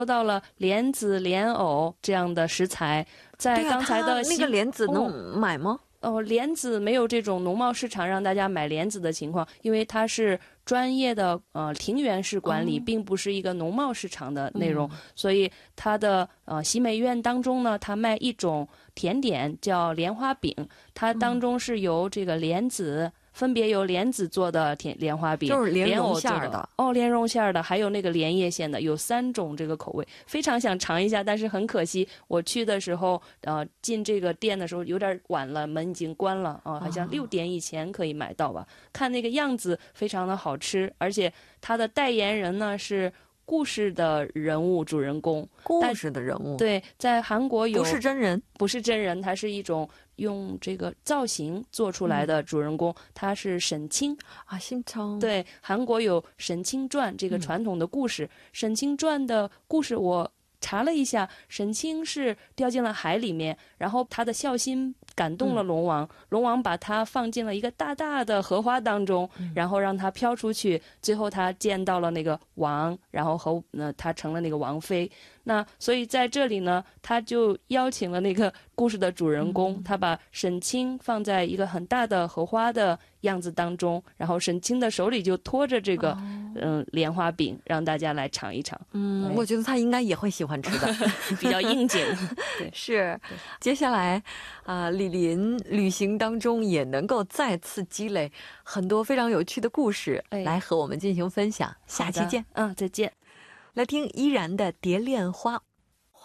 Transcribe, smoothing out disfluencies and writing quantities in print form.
说到了莲子、莲藕这样的食材，在刚才的那个莲子能买吗？ 莲子没有这种农贸市场让大家买莲子的情况，因为它是专业的庭园式管理，并不是一个农贸市场的内容，所以它的喜美院当中呢，它卖一种甜点叫莲花饼，它当中是由这个莲子。分别由莲子做的莲花饼， 就是莲蓉馅的莲蓉馅的，还有那个莲叶馅的，有3种这个口味，非常想尝一下，但是很可惜，我去的时候，进这个店的时候有点晚了，门已经关了好像6点以前可以买到吧。看那个样子非常的好吃，而且它的代言人呢是故事的人物主人公， 故事的人物， 对，在韩国有不是真人， 不是真人，它是一种用这个造型做出来的主人公，他是沈清啊，姓程。 对，韩国有沈清传这个传统的故事，沈清传的故事我查了一下，沈清是掉进了海里面，然后他的孝心感动了龙王，龙王把他放进了一个大大的荷花当中，然后让他飘出去，最后他见到了那个王，然后他成了那个王妃。那所以在这里呢，他就邀请了那个故事的主人公，他把沈清放在一个很大的荷花的样子当中，然后沈清的手里就拖着这个莲花饼，让大家来尝一尝。 我觉得他应该也会喜欢吃的， 比较应景。对， 是。接下来李林旅行当中也能够再次积累很多非常有趣的故事，来和我们进行分享。下期见。 再见。 来听依然的《蝶恋花》。